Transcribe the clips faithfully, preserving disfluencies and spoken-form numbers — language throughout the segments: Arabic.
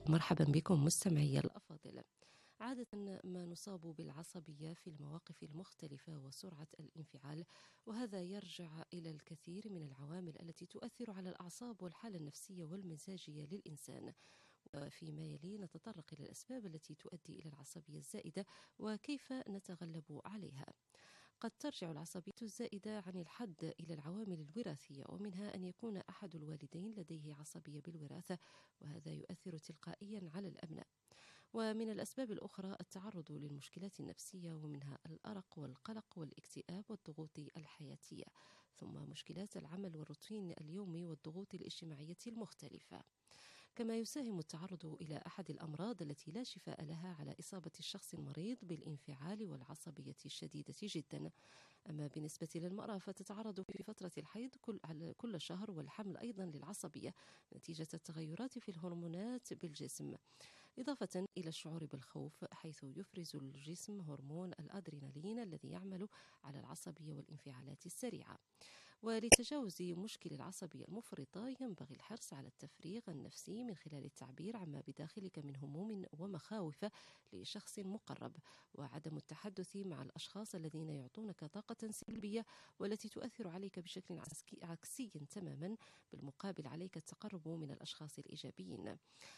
مرحبا بكم مستمعي الأفاضل. عادة ما نصاب بالعصبية في المواقف المختلفة وسرعة الانفعال، وهذا يرجع إلى الكثير من العوامل التي تؤثر على الأعصاب والحالة النفسية والمزاجية للإنسان. وفيما يلي نتطرق إلى الأسباب التي تؤدي إلى العصبية الزائدة وكيف نتغلب عليها. قد ترجع العصبية الزائدة عن الحد إلى العوامل الوراثية، ومنها أن يكون أحد الوالدين لديه عصبية بالوراثة، وهذا يؤثر تلقائيا على الأبناء. ومن الأسباب الأخرى التعرض للمشكلات النفسية، ومنها الأرق والقلق والاكتئاب والضغوط الحياتية، ثم مشكلات العمل والروتين اليومي والضغوط الاجتماعية المختلفة. كما يساهم التعرض إلى أحد الأمراض التي لا شفاء لها على إصابة الشخص المريض بالانفعال والعصبية الشديدة جدا. أما بالنسبة للمرأة فتتعرض في فترة الحيض كل, على كل شهر، والحمل أيضا للعصبية نتيجة التغيرات في الهرمونات بالجسم، إضافة إلى الشعور بالخوف، حيث يفرز الجسم هرمون الأدرينالين الذي يعمل على العصبية والانفعالات السريعة. ولتجاوز مشكل العصبية المفرطة ينبغي الحرص على التفريغ النفسي من خلال التعبير عما بداخلك من هموم ومخاوف لشخص مقرب، وعدم التحدث مع الأشخاص الذين يعطونك طاقة سلبية والتي تؤثر عليك بشكل عكسي تماما. بالمقابل عليك التقرب من الأشخاص الإيجابيين.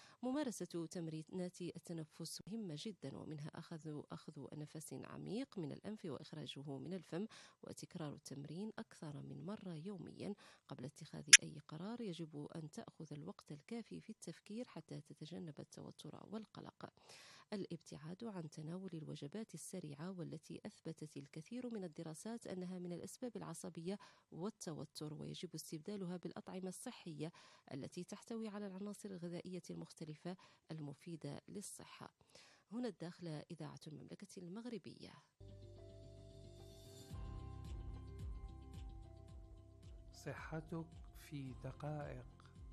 ممارسة تمرينات التنفس مهمة جدا، ومنها أخذ أخذ نفس عميق من الأنف وإخراجه من الفم، وتكرار التمرين أكثر من مرة يوميا. قبل اتخاذ أي قرار يجب أن تأخذ الوقت الكافي في التفكير حتى تتجنب التوتر والقلق. الابتعاد عن تناول الوجبات السريعة، والتي أثبتت الكثير من الدراسات أنها من الأسباب العصبية والتوتر، ويجب استبدالها بالأطعمة الصحية التي تحتوي على العناصر الغذائية المختلفة المفيدة للصحة. هنا الداخلة، إذاعة المملكة المغربية. صحتك في دقائق.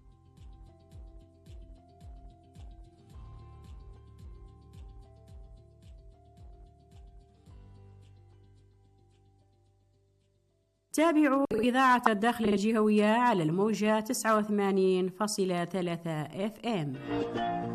تابعوا إذاعة الداخل الجهوية على الموجة تسعة وثمانين فاصلة ثلاثة اف ام.